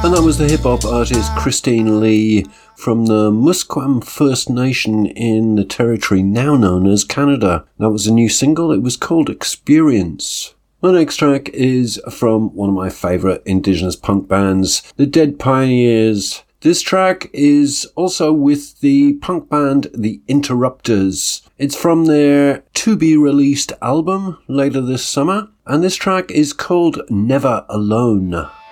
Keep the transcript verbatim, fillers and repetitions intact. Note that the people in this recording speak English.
And that was the hip-hop artist Christine Lee from the Musqueam First Nation in the territory now known as Canada. That was a new single. It was called Experience. My next track is from one of my favourite Indigenous punk bands, the Dead Pioneers. This track is also with the punk band The Interrupters. It's from their to-be-released album later this summer, and this track is called Never Alone.